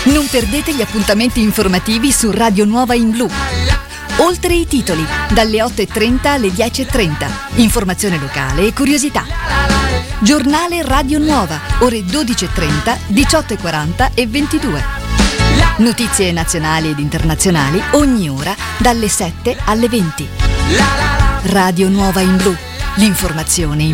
Non perdete gli appuntamenti informativi su Radio Nuova in Blu. Oltre i titoli, dalle 8:30 alle 10:30. Informazione locale e curiosità. Giornale Radio Nuova, ore 12:30, 18:40 e 22. Notizie nazionali ed internazionali ogni ora dalle 7 alle 20. Radio Nuova in Blu, l'informazione in